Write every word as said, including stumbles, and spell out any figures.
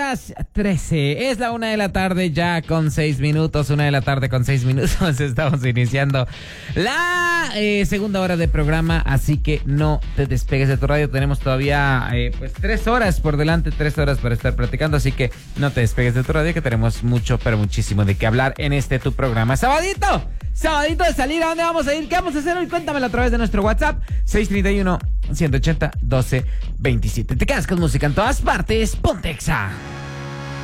las trece. Es la una de la tarde ya con seis minutos. Una de la tarde con seis minutos. Estamos iniciando la eh, segunda hora de programa. Así que no te despegues de tu radio. Tenemos todavía eh, pues tres horas por delante. Tres horas para estar platicando. Así que no te despegues de tu radio, que tenemos mucho, pero muchísimo de qué hablar en este tu programa. ¡Sabadito! Sabadito de salir. ¿A dónde vamos a ir? ¿Qué vamos a hacer hoy? Cuéntamelo a través de nuestro WhatsApp seis tres uno, uno ocho cero, uno dos dos siete. Te quedas con música en todas partes. Ponte Exa.